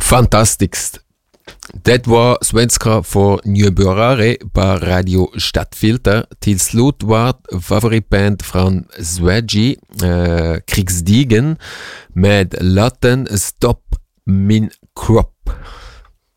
Fantastisch. Det var svenska för Nybörjare på Radio Stadtfilter. Till slut var favoritband från Sverige, Krigsdigen, med låten Stopp min kropp.